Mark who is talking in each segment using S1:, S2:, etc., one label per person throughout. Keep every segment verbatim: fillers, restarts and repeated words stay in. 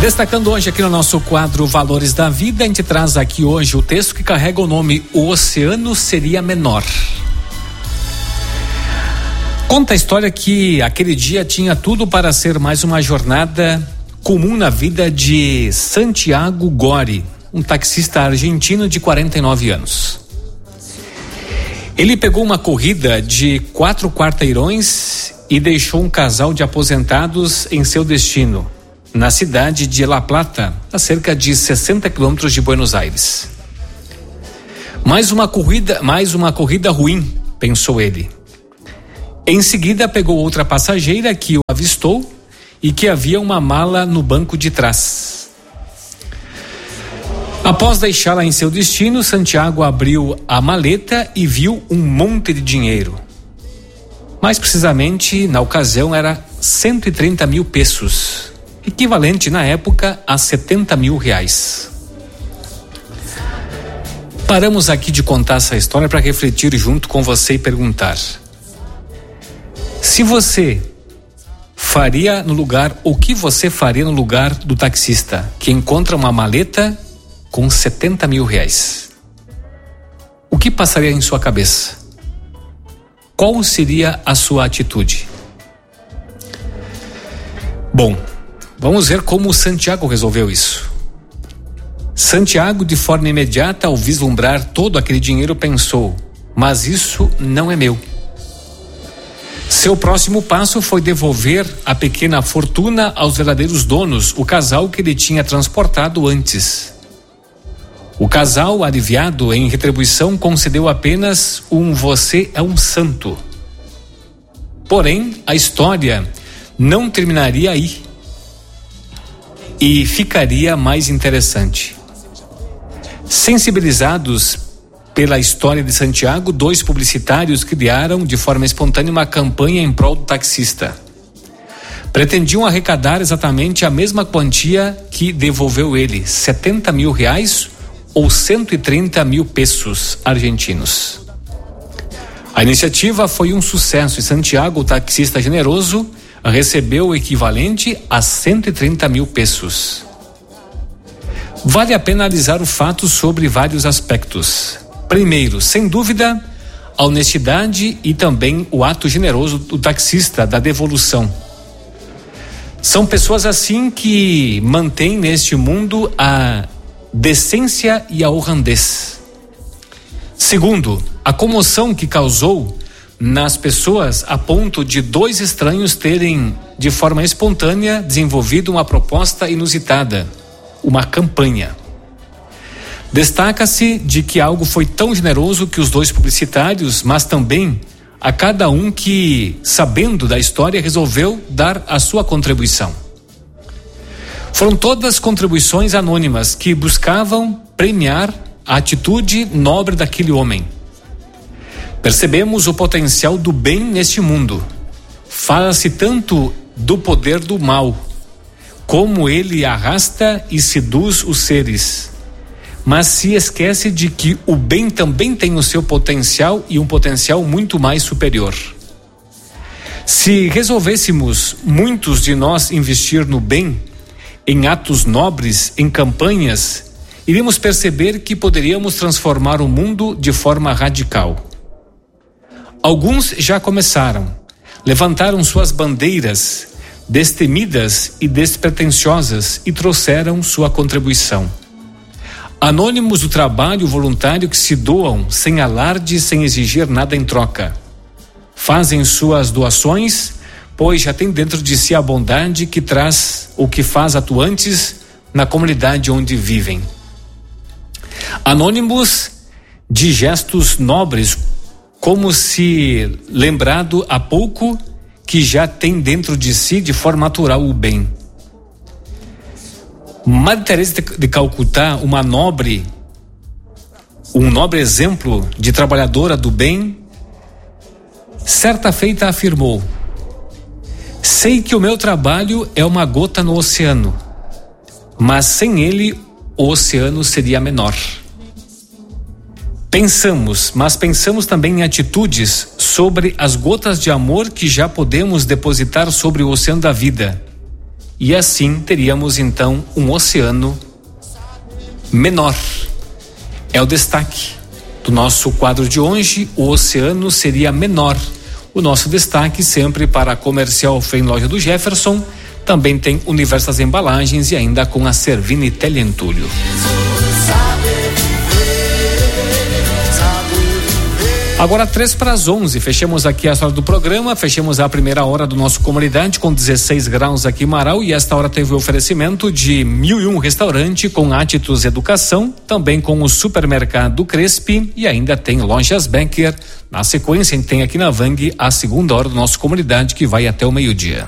S1: Destacando hoje aqui no nosso quadro Valores da Vida, a gente traz aqui hoje o texto que carrega o nome O Oceano Seria Menor. Conta a história que aquele dia tinha tudo para ser mais uma jornada comum na vida de Santiago Gori, um taxista argentino de quarenta e nove anos. Ele pegou uma corrida de quatro quarteirões e deixou um casal de aposentados em seu destino, na cidade de La Plata, a cerca de sessenta quilômetros de Buenos Aires. Mais uma corrida, mais uma corrida ruim, pensou ele. Em seguida, pegou outra passageira que o avistou e que havia uma mala no banco de trás. Após deixá-la em seu destino, Santiago abriu a maleta e viu um monte de dinheiro. Mais precisamente, na ocasião, era cento e trinta mil pesos, equivalente na época a setenta mil reais. Paramos aqui de contar essa história para refletir junto com você e perguntar: se você faria no lugar, o que você faria no lugar do taxista que encontra uma maleta com setenta mil reais? O que passaria em sua cabeça? Qual seria a sua atitude? Bom, vamos ver como o Santiago resolveu isso. Santiago, de forma imediata, ao vislumbrar todo aquele dinheiro, pensou: mas isso não é meu. Seu próximo passo foi devolver a pequena fortuna aos verdadeiros donos, o casal que ele tinha transportado antes. O casal, aliviado, em retribuição, concedeu apenas um "você é um santo". Porém, a história não terminaria aí e ficaria mais interessante. Sensibilizados pela história de Santiago, dois publicitários criaram de forma espontânea uma campanha em prol do taxista. Pretendiam arrecadar exatamente a mesma quantia que devolveu ele, setenta mil reais ou cento e trinta mil pesos argentinos. A iniciativa foi um sucesso e Santiago, o taxista generoso, recebeu o equivalente a cento e trinta mil pesos. Vale a pena analisar o fato sobre vários aspectos. Primeiro, sem dúvida, a honestidade e também o ato generoso do taxista da devolução. São pessoas assim que mantêm neste mundo a decência e a honradez. Segundo, a comoção que causou nas pessoas a ponto de dois estranhos terem, de forma espontânea, desenvolvido uma proposta inusitada, uma campanha. Destaca-se de que algo foi tão generoso que os dois publicitários, mas também a cada um que, sabendo da história, resolveu dar a sua contribuição. Foram todas contribuições anônimas que buscavam premiar a atitude nobre daquele homem. Percebemos o potencial do bem neste mundo. Fala-se tanto do poder do mal, como ele arrasta e seduz os seres. Mas se esquece de que o bem também tem o seu potencial e um potencial muito mais superior. Se resolvêssemos, muitos de nós, investir no bem, em atos nobres, em campanhas, iríamos perceber que poderíamos transformar o mundo de forma radical. Alguns já começaram, levantaram suas bandeiras destemidas e despretensiosas e trouxeram sua contribuição. Anônimos do trabalho voluntário que se doam sem alarde, sem exigir nada em troca. Fazem suas doações, pois já tem dentro de si a bondade que traz ou que faz atuantes na comunidade onde vivem. Anônimos de gestos nobres, como se lembrado há pouco que já tem dentro de si de forma natural o bem. Madre Teresa de Calcutá, uma nobre, um nobre exemplo de trabalhadora do bem, certa feita afirmou: sei que o meu trabalho é uma gota no oceano, mas sem ele o oceano seria menor. Pensamos, mas pensamos também em atitudes sobre as gotas de amor que já podemos depositar sobre o oceano da vida. e assim teríamos então um oceano menor. É o destaque do nosso quadro de hoje. O oceano seria menor. O nosso destaque sempre para a Comercial Fein Loja do Jefferson. Também tem Universo das Embalagens e ainda com a Servini Teleentulho. Agora três para as onze, fechamos aqui a hora do programa, fechamos a primeira hora do nosso Comunidade com dezesseis graus aqui em Marau, e esta hora teve o oferecimento de Mil e Um Restaurante com Atitudes Educação, também com o Supermercado Crespi e ainda tem Lojas Becker. Na sequência tem aqui na Vang a segunda hora do nosso Comunidade que vai até o meio-dia.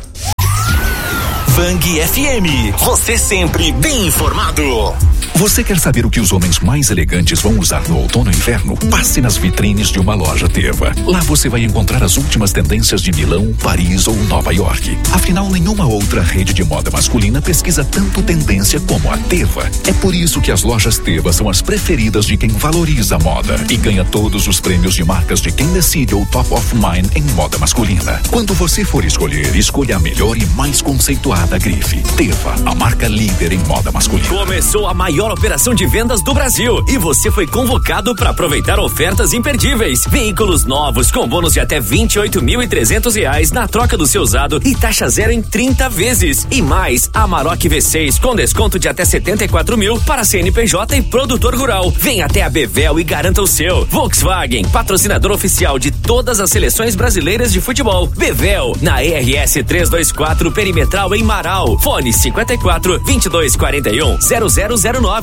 S2: Vang F M, você sempre bem informado.
S3: Você quer saber o que os homens mais elegantes vão usar no outono e inverno? Passe nas vitrines de uma loja Teva. Lá você vai encontrar as últimas tendências de Milão, Paris ou Nova York. Afinal, nenhuma outra rede de moda masculina pesquisa tanto tendência como a Teva. É por isso que as lojas Teva são as preferidas de quem valoriza a moda e ganha todos os prêmios de marcas de quem decide o Top of Mind em moda masculina. Quando você for escolher, escolha a melhor e mais conceituada grife. Teva, a marca líder em moda masculina.
S2: Começou a maior operação de vendas do Brasil e você foi convocado para aproveitar ofertas imperdíveis. Veículos novos com bônus de até vinte e oito mil e trezentos reais na troca do seu usado e taxa zero em trinta vezes. E mais, Amarok V seis com desconto de até setenta e quatro mil para C N P J e produtor rural. Vem até a Bevel e garanta o seu. Volkswagen, patrocinador oficial de todas as seleções brasileiras de futebol. Bevel, na E R S trezentos e vinte e quatro Perimetral em Marau. Fone cinquenta e quatro, vinte e dois, quarenta e um, zero zero zero nove.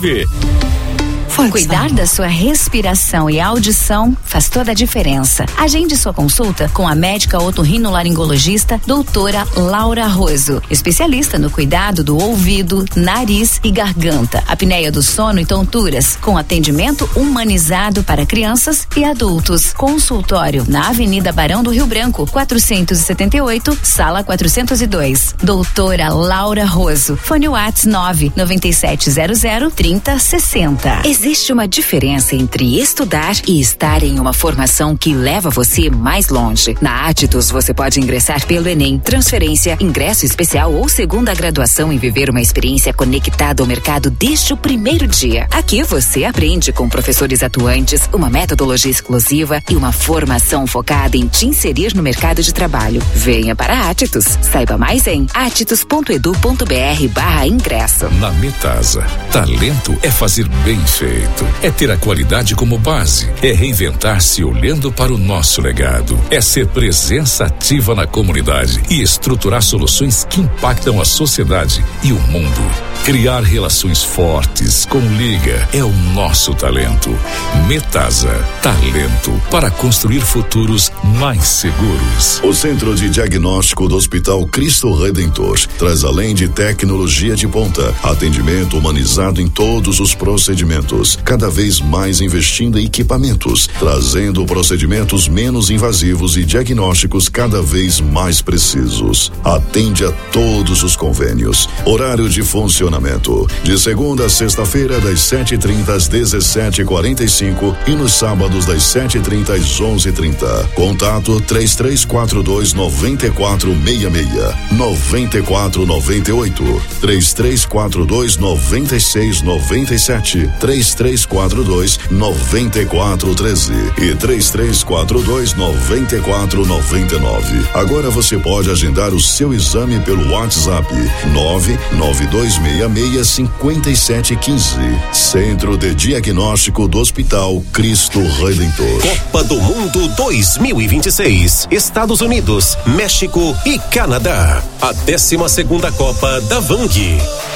S4: Cuidar da sua respiração e audição faz toda a diferença. Agende sua consulta com a médica otorrinolaringologista doutora Laura Roso, especialista no cuidado do ouvido, nariz e garganta, apneia do sono e tonturas, com atendimento humanizado para crianças e adultos. Consultório na Avenida Barão do Rio Branco, quatrocentos e setenta e oito, sala quatrocentos e dois. Doutora Laura Roso. Fone Whats nove nove sete zero zero, trinta sessenta.
S5: Existe uma diferença entre estudar e estar em uma formação que leva você mais longe. Na Atitudes você pode ingressar pelo Enem, transferência, ingresso especial ou segunda graduação e viver uma experiência conectada ao mercado desde o primeiro dia. Aqui você aprende com professores atuantes, uma metodologia exclusiva e uma formação focada em te inserir no mercado de trabalho. Venha para a Atitudes. Saiba mais em atitudes ponto edu ponto br barra ingresso.
S3: Na Metasa, talento é fazer bem feito. É ter a qualidade como base, é reinventar-se olhando para o nosso legado, é ser presença ativa na comunidade e estruturar soluções que impactam a sociedade e o mundo. Criar relações fortes com Liga é o nosso talento. Metasa, talento para construir futuros mais seguros.
S6: O Centro de Diagnóstico do Hospital Cristo Redentor traz, além de tecnologia de ponta, atendimento humanizado em todos os procedimentos, cada vez mais investindo em equipamentos, trazendo procedimentos menos invasivos e diagnósticos cada vez mais precisos. Atende a todos os convênios. Horário de funcionamento de segunda a sexta-feira das sete e trinta às dezessete e quarenta e cinco e nos sábados das sete e trinta às onze e trinta. Contato três três quatro dois nove quatro seis seis, nove quatro nove oito, três três quatro dois nove seis nove sete, três três quatro dois nove quatro um três e três três quatro dois nove quatro nove nove. Agora você pode agendar o seu exame pelo WhatsApp nove nove dois seis seis cinco sete um cinco. Centro de Diagnóstico do Hospital Cristo Redentor.
S2: Copa do Mundo dois mil e vinte e seis. Estados Unidos, México e Canadá. A décima segunda Copa da Vang.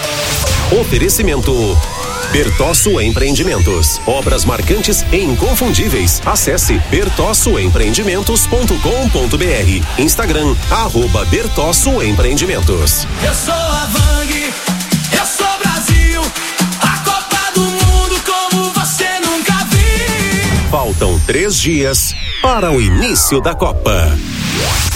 S2: Oferecimento Bertosso Empreendimentos. Obras marcantes e inconfundíveis. Acesse bertosso empreendimentos ponto com ponto br. Instagram, arroba Bertosso Empreendimentos.
S7: Eu sou a Vang, eu sou Brasil. A Copa do Mundo como você nunca viu.
S2: Faltam três dias para o início da Copa.